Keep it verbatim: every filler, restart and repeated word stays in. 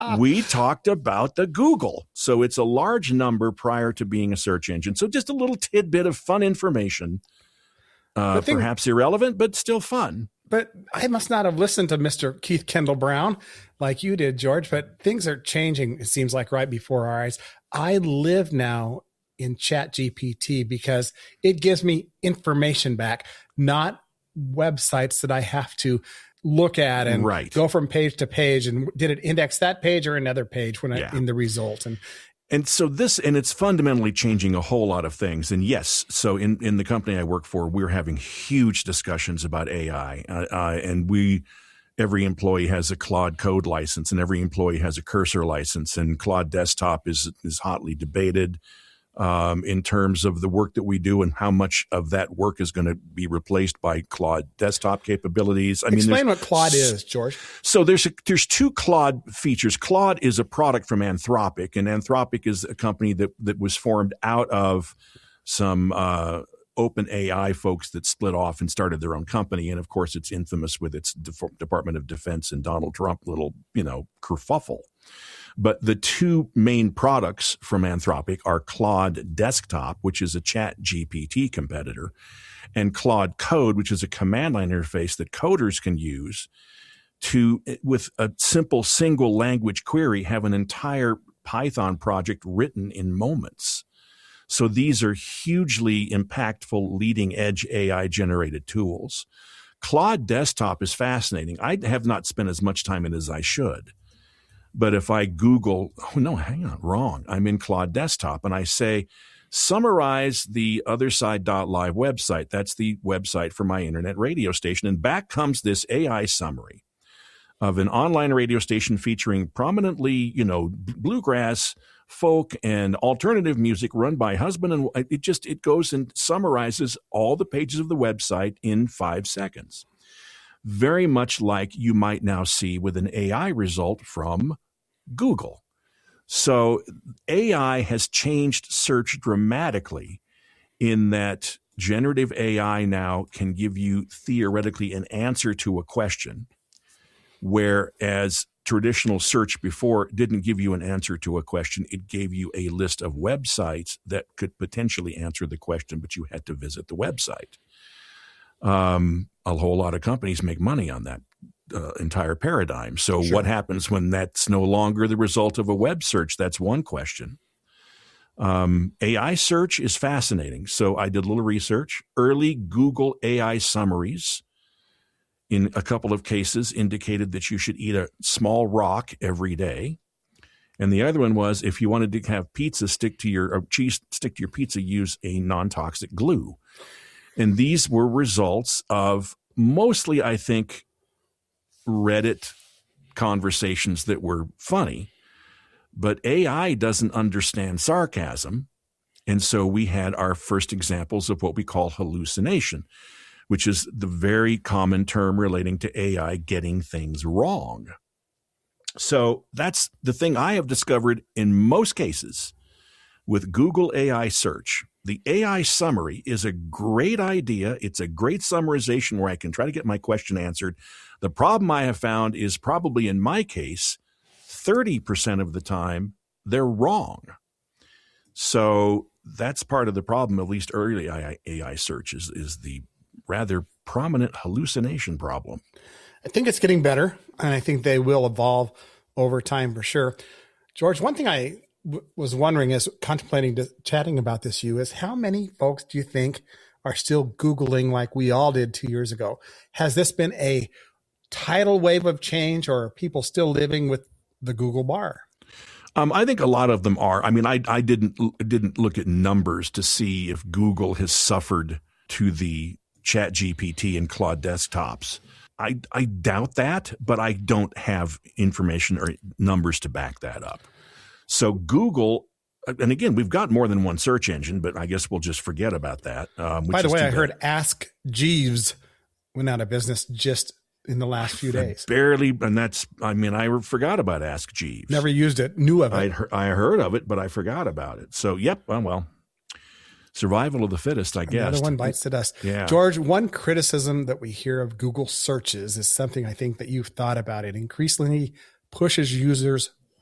we talked about the Google. So it's a large number prior to being a search engine. So just a little tidbit of fun information, uh, thing, perhaps irrelevant, but still fun. But I must not have listened to Mister Keith Kendall Brown like you did, George, but things are changing, it seems like, right before our eyes. I live now in Chat G P T because it gives me information back, not websites that I have to look at and right. go from page to page. And did it index that page or another page when I, yeah. in the result? And And so this, and it's fundamentally changing a whole lot of things. And yes, so in, in the company I work for, we're having huge discussions about A I. Uh, uh, and we, every employee has a Claude Code license and every employee has a Cursor license. And Claude Desktop is, is hotly debated um, in terms of the work that we do and how much of that work is going to be replaced by Claude Desktop capabilities. I Explain mean, what Claude is, George. So there's a, there's two Claude features. Claude is a product from Anthropic, and Anthropic is a company that that was formed out of some uh, open A I folks that split off and started their own company. And of course, it's infamous with its De- Department of Defense and Donald Trump little, you know, kerfuffle. But the two main products from Anthropic are Claude Desktop, which is a Chat G P T competitor, and Claude Code, which is a command line interface that coders can use to, with a simple single language query, have an entire Python project written in moments. So these are hugely impactful, leading edge A I generated tools. Claude Desktop is fascinating. I have not spent as much time in it as I should. But if I Google, oh no, hang on, wrong. I'm in Claude Desktop and I say, summarize the otherside dot live website. That's the website for my internet radio station. And back comes this A I summary of an online radio station featuring prominently, you know, bluegrass, folk, and alternative music run by husband and it just, it goes and summarizes all the pages of the website in five seconds. Very much like you might now see with an A I result from Google. So A I has changed search dramatically in that generative A I now can give you theoretically an answer to a question, whereas traditional search before didn't give you an answer to a question. It gave you a list of websites that could potentially answer the question, but you had to visit the website. Um, a whole lot of companies make money on that uh, entire paradigm. So sure. What happens when that's no longer the result of a web search? That's one question. Um, A I search is fascinating. So I did a little research. Early Google A I summaries in a couple of cases indicated that you should eat a small rock every day. And the other one was if you wanted to have pizza stick to your or cheese stick to your pizza, use a non-toxic glue. And these were results of mostly, I think, Reddit conversations that were funny. But A I doesn't understand sarcasm. And so we had our first examples of what we call hallucination, which is the very common term relating to A I getting things wrong. So that's the thing I have discovered in most cases with Google A I search. The A I summary is a great idea. It's a great summarization where I can try to get my question answered. The problem I have found is probably in my case, thirty percent of the time, they're wrong. So that's part of the problem, at least early A I search is, is the rather prominent hallucination problem. I think it's getting better, and I think they will evolve over time for sure. George, one thing I w- was wondering as contemplating to, chatting about this, you is how many folks do you think are still Googling like we all did two years ago? Has this been a tidal wave of change, or are people still living with the Google bar? Um, I think a lot of them are. I mean, I, I didn't didn't look at numbers to see if Google has suffered to the Chat G P T and Claude desktops. I, I doubt that, but I don't have information or numbers to back that up. So Google, and again, we've got more than one search engine, but I guess we'll just forget about that. Um, By the way, I heard Ask Jeeves went out of business just in the last few days. Barely, and that's, I mean, I forgot about Ask Jeeves. Never used it, knew of it. I'd he- I heard of it, but I forgot about it. So, yep, well, well. Survival of the fittest, I guess. Another one bites the dust. Yeah. George, one criticism that we hear of Google searches is something I think that you've thought about. It increasingly pushes users